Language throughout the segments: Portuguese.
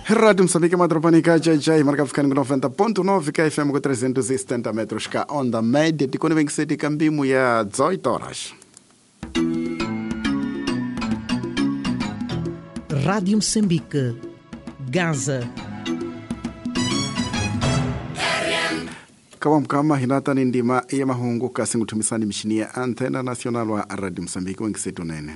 Rádio Moçambique, Matropanica, Jai, marca ficando com 90.9, KFM com 370 metros, cá onda média, de quando vem que se de Cambimo e a 18 horas. Rádio Moçambique, Gaza. Kama hinata nindima iya mahungu kasi ngutumisani mishinia Antena Nacional wa Radio Moçambique wengi setu nene.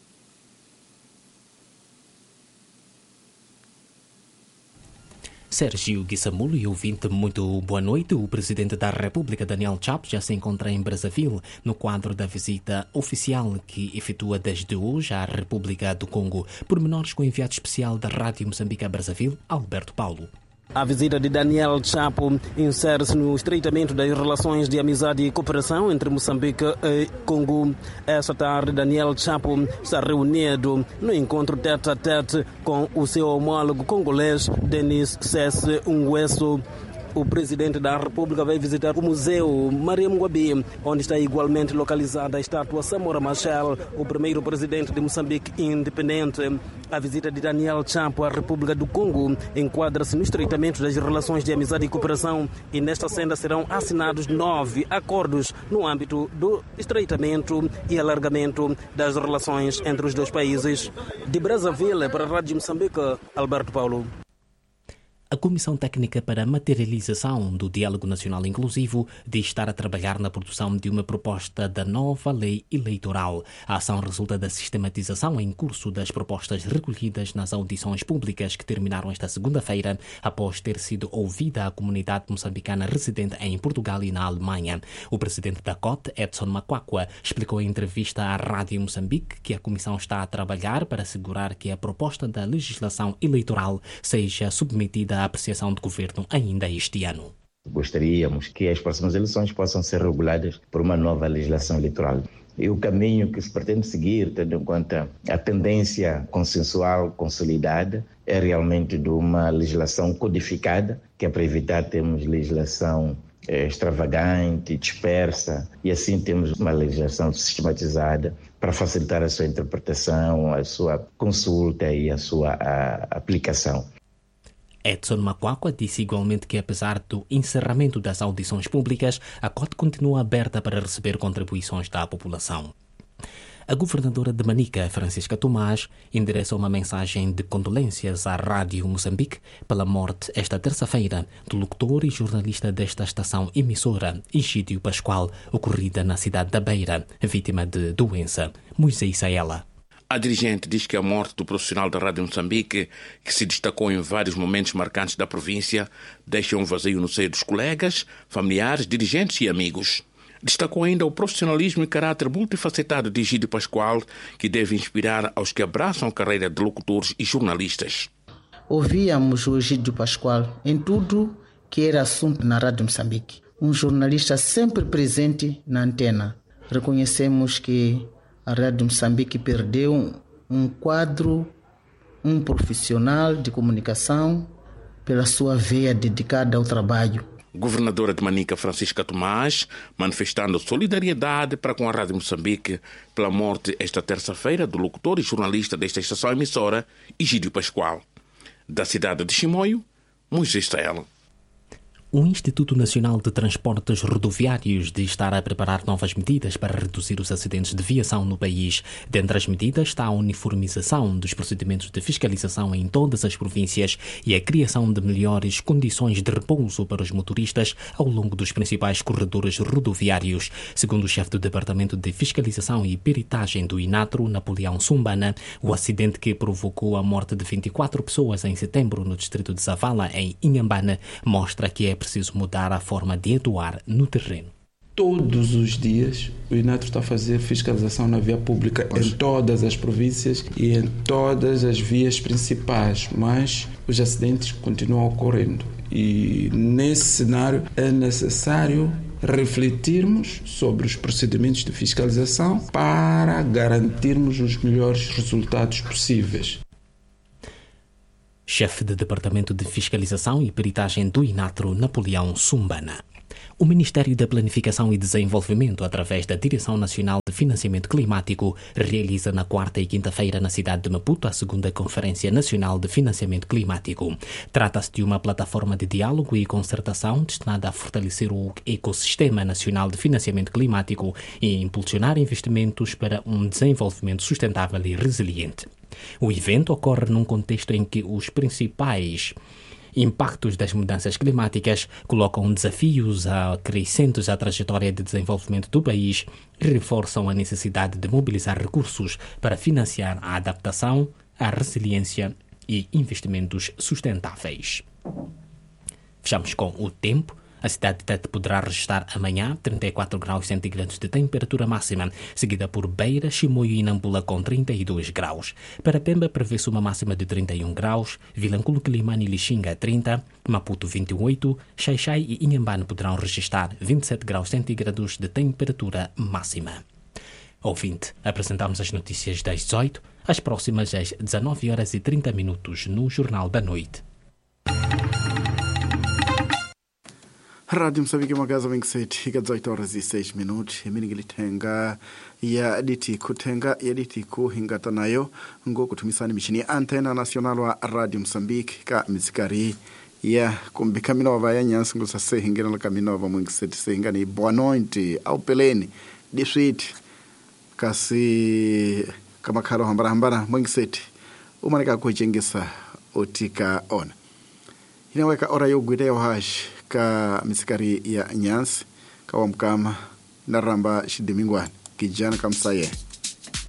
Sérgio Guissamulo e ouvinte, muito boa noite. O presidente da República, Daniel Chapo, já se encontra em Brazzaville no quadro da visita oficial que efetua desde hoje à República do Congo. Pormenores com o enviado especial da Rádio Moçambique a Brazzaville, Alberto Paulo. A visita de Daniel Chapo insere-se no estreitamento das relações de amizade e cooperação entre Moçambique e Congo. Esta tarde, Daniel Chapo está reunido no encontro tete-a-tete com o seu homólogo congolês, Denis Sassou Nguesso. O presidente da República vai visitar o Museu Maria Mugwabi, onde está igualmente localizada a estátua Samora Machel, o primeiro presidente de Moçambique independente. A visita de Daniel Chapo à República do Congo enquadra-se no estreitamento das relações de amizade e cooperação, e nesta senda serão assinados 9 acordos no âmbito do estreitamento e alargamento das relações entre os dois países. De Brazzaville, para a Rádio Moçambique, Alberto Paulo. A Comissão Técnica para a Materialização do Diálogo Nacional Inclusivo diz estar a trabalhar na produção de uma proposta da nova lei eleitoral. A ação resulta da sistematização em curso das propostas recolhidas nas audições públicas que terminaram esta segunda-feira, após ter sido ouvida a comunidade moçambicana residente em Portugal e na Alemanha. O presidente da COT, Edson Macuacua, explicou em entrevista à Rádio Moçambique que a Comissão está a trabalhar para assegurar que a proposta da legislação eleitoral seja submetida à apreciação do governo ainda este ano. Gostaríamos que as próximas eleições possam ser reguladas por uma nova legislação eleitoral. E o caminho que se pretende seguir, tendo em conta a tendência consensual consolidada, é realmente de uma legislação codificada, que é para evitar termos legislação extravagante, dispersa, e assim temos uma legislação sistematizada para facilitar a sua interpretação, a sua consulta e a sua aplicação. Edson Macuacua disse igualmente que, apesar do encerramento das audições públicas, a COT continua aberta para receber contribuições da população. A governadora de Manica, Francisca Tomás, endereçou uma mensagem de condolências à Rádio Moçambique pela morte esta terça-feira do locutor e jornalista desta estação emissora, Egídio Pascoal, ocorrida na cidade da Beira, vítima de doença. Moisés Saela. A dirigente diz que a morte do profissional da Rádio Moçambique, que se destacou em vários momentos marcantes da província, deixa um vazio no seio dos colegas, familiares, dirigentes e amigos. Destacou ainda o profissionalismo e caráter multifacetado de Egídio Pascoal, que deve inspirar aos que abraçam a carreira de locutores e jornalistas. Ouvíamos o Egídio Pascoal em tudo que era assunto na Rádio Moçambique. Um jornalista sempre presente na antena. Reconhecemos que a Rádio Moçambique perdeu um quadro, um profissional de comunicação pela sua veia dedicada ao trabalho. Governadora de Manica, Francisca Tomás, manifestando solidariedade para com a Rádio Moçambique pela morte esta terça-feira do locutor e jornalista desta estação emissora, Egídio Pascoal. Da cidade de Chimoio, Moisés Saela. O Instituto Nacional de Transportes Rodoviários diz estar a preparar novas medidas para reduzir os acidentes de viação no país. Dentre as medidas está a uniformização dos procedimentos de fiscalização em todas as províncias e a criação de melhores condições de repouso para os motoristas ao longo dos principais corredores rodoviários. Segundo o chefe do Departamento de Fiscalização e Peritagem do INATRO, Napoleão Sumbana, o acidente que provocou a morte de 24 pessoas em setembro no distrito de Zavala, em Inhambane, mostra que é preciso mudar a forma de atuar no terreno. Todos os dias o INATRO está a fazer fiscalização na via pública em todas as províncias e em todas as vias principais, mas os acidentes continuam ocorrendo. E nesse cenário é necessário refletirmos sobre os procedimentos de fiscalização para garantirmos os melhores resultados possíveis. Chefe de Departamento de Fiscalização e Peritagem do INATRO, Napoleão Sumbana. O Ministério da Planificação e Desenvolvimento, através da Direção Nacional de Financiamento Climático, realiza na quarta e quinta-feira na cidade de Maputo a segunda Conferência Nacional de Financiamento Climático. Trata-se de uma plataforma de diálogo e concertação destinada a fortalecer o ecossistema nacional de financiamento climático e impulsionar investimentos para um desenvolvimento sustentável e resiliente. O evento ocorre num contexto em que os principais impactos das mudanças climáticas colocam desafios crescentes à trajetória de desenvolvimento do país e reforçam a necessidade de mobilizar recursos para financiar a adaptação, a resiliência e investimentos sustentáveis. Fechamos com o tempo. A cidade de Tete poderá registrar amanhã 34 graus centígrados de temperatura máxima, seguida por Beira, Chimoio e Nampula com 32 graus. Para Pemba prevê-se uma máxima de 31 graus, Vilanculo, Quilimane e Lixinga 30, Maputo 28, Xai-Xai e Inhambane poderão registrar 27 graus centígrados de temperatura máxima. Ouvinte, apresentamos as notícias das 18, as próximas às 19h30 no Jornal da Noite. Rádio Moçambique Magaza 27 ika 18h06 iminingilitenga ya diti kutenga ya diti kuhingata nayo ngo kutumisani michini antena nacional wa Rádio Moçambique ka mizikari ya kumbika minova ya nyansi ngusa sehingena laka minova mwingiseti sehingani boa noite au peleni diswiti kasi kama karo hambara mwingiseti umanika kuchengesa otika ona inaweka ora yogwideo hash ka misikari ya nyansi kawa mkama na ramba shidimingwani kijana kamsaye